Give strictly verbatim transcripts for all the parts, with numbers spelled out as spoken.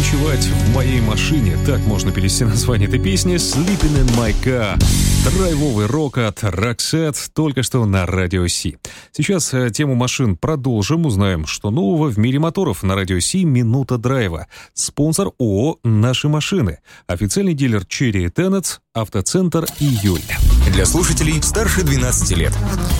ночевать в моей машине. Так можно перевести название этой песни. Sleeping in my car. Драйвовый рок от Roxette только что на Радио Си. Сейчас тему машин продолжим. Узнаем, что нового в мире моторов. На Радио Си «Минута драйва». Спонсор ООО «Наши машины». Официальный дилер Cherry и Tenets. Автоцентр «Июль». Для слушателей старше двенадцати лет.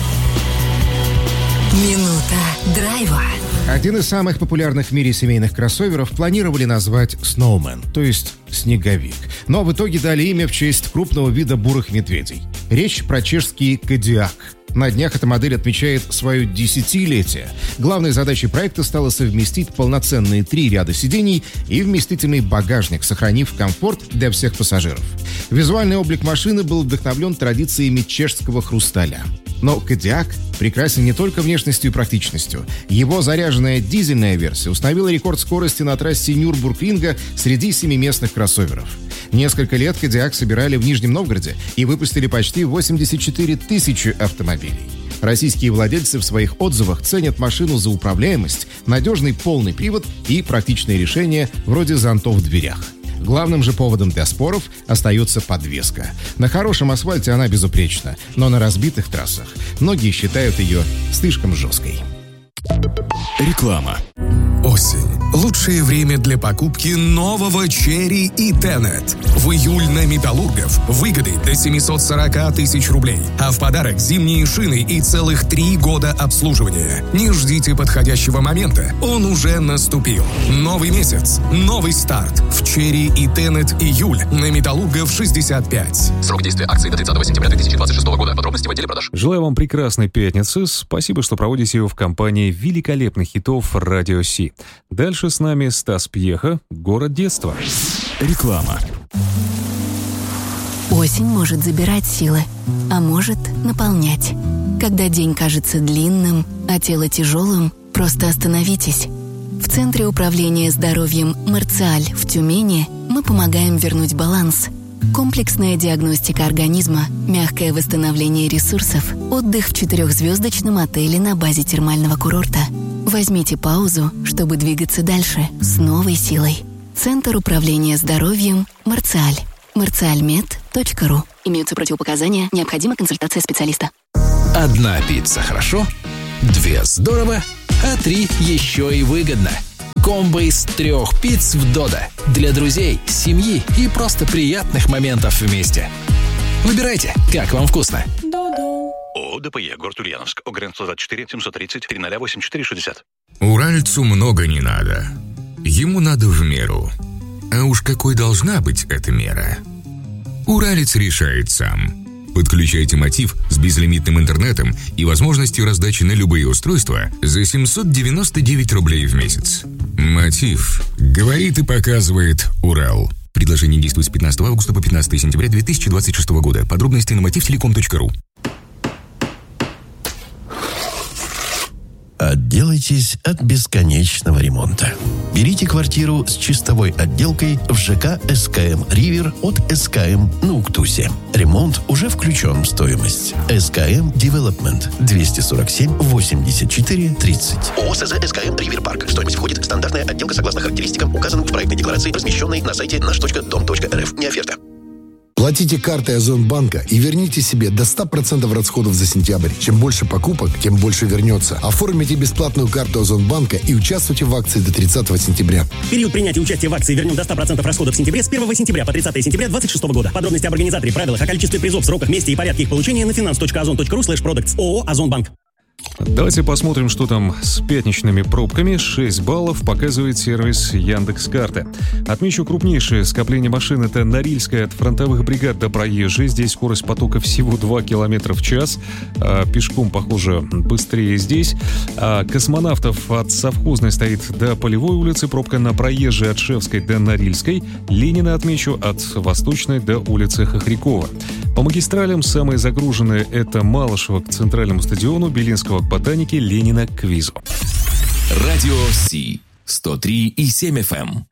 Минута драйва. Один из самых популярных в мире семейных кроссоверов планировали назвать Snowman, то есть снеговик. Но в итоге дали имя в честь крупного вида бурых медведей. Речь про чешский Кодиак. На днях эта модель отмечает свое десятилетие. Главной задачей проекта стало совместить полноценные три ряда сидений и вместительный багажник, сохранив комфорт для всех пассажиров. Визуальный облик машины был вдохновлен традициями чешского хрусталя. Но Кодиак прекрасен не только внешностью и практичностью. Его заряженная дизельная версия установила рекорд скорости на трассе Нюрбургринга среди семиместных кроссоверов. Несколько лет Кодиак собирали в Нижнем Новгороде и выпустили почти восемьдесят четыре тысячи автомобилей. Российские владельцы в своих отзывах ценят машину за управляемость, надежный полный привод и практичные решения вроде зонтов в дверях. Главным же поводом для споров остается подвеска. На хорошем асфальте она безупречна, но на разбитых трассах многие считают ее слишком жесткой. Реклама. Осень. Лучшее время для покупки нового Cherry и Tenet. В июль на Металлургов выгоды до семьсот сорок тысяч рублей. А в подарок зимние шины и целых три года обслуживания. Не ждите подходящего момента. Он уже наступил. Новый месяц. Новый старт. В Cherry и Tenet июль на Металлургов шестьдесят пять. Срок действия акции до тридцатого сентября две тысячи двадцать шестого года. Подробности в отделе продаж. Желаю вам прекрасной пятницы. Спасибо, что проводите ее в компании великолепных хитов Радио Си. Дальше с нами Стас Пьеха, «Город детства». Реклама. Осень может забирать силы, а может наполнять. Когда день кажется длинным, а тело тяжелым, просто остановитесь. В Центре управления здоровьем «Марциаль» в Тюмени мы помогаем вернуть баланс. Комплексная диагностика организма, мягкое восстановление ресурсов, отдых в четырехзвездочном отеле на базе термального курорта. Возьмите паузу, чтобы двигаться дальше с новой силой. Центр управления здоровьем «Марциаль». марциальмед точка ру. Имеются противопоказания, необходима консультация специалиста. Одна пицца хорошо, две здорово, а три еще и выгодно. Комбо из трех пиц в Додо. Для друзей, семьи и просто приятных моментов вместе. Выбирайте, как вам вкусно. ООО ДПЕ, город Ульяновск, ОГРН сто двадцать четыре, семьсот тридцать, три ноль восемь четыре шестьдесят. Уральцу много не надо. Ему надо в меру. А уж какой должна быть эта мера? Уралец решает сам. Подключайте Мотив с безлимитным интернетом и возможностью раздачи на любые устройства за семьсот девяносто девять рублей в месяц. Мотив. Говорит и показывает Урал. Предложение действует с пятнадцатого августа по пятнадцатого сентября две тысячи двадцать шестого года. Подробности на мотив телеком точка ру. Отделайтесь от бесконечного ремонта. Берите квартиру с чистовой отделкой в ЖК СКМ «Ривер» от СКМ на Уктусе. Ремонт уже включен в стоимость. СКМ Девелопмент двести сорок семь восемьдесят четыре тридцать. ООО СЗ СКМ Ривер Парк. Стоимость входит стандартная отделка согласно характеристикам, указанным в проектной декларации, размещенной на сайте наш точка дом точка эр эф. Не оферта. Платите картой Озонбанка и верните себе до ста процентов расходов за сентябрь. Чем больше покупок, тем больше вернется. Оформите бесплатную карту Озонбанка и участвуйте в акции до тридцатого сентября. Период принятия участия в акции «Вернем до ста процентов расходов в сентябре» с первого сентября по тридцатого сентября две тысячи двадцать шестого года. Подробности об организаторе, правилах, о количестве призов, сроках, месте и порядке их получения на финанс точка озон точка ру слэш продактс. ООО «Озонбанк». Давайте посмотрим, что там с пятничными пробками. шесть баллов показывает сервис Яндекс.Карты. Отмечу крупнейшее скопление машин. Это Норильская от фронтовых бригад до Проезжей. Здесь скорость потока всего два километра в час. А пешком, похоже, быстрее здесь. А Космонавтов от Совхозной стоит до Полевой улицы. Пробка на Проезжей от Шевской до Норильской. Ленина, отмечу, от Восточной до улицы Хохрякова. По магистралям самые загруженные — это Малышево к Центральному стадиону, Белинского к Ботанике, Ленина к Визу. Радио Си сто три и семь эф эм.